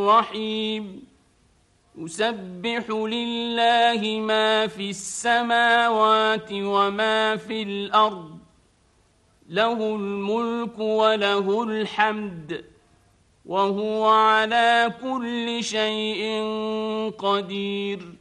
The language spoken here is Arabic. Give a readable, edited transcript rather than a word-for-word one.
الرحيم يسبح لله ما في السماوات وما في الأرض له الملك وله الحمد وهو على كل شيء قدير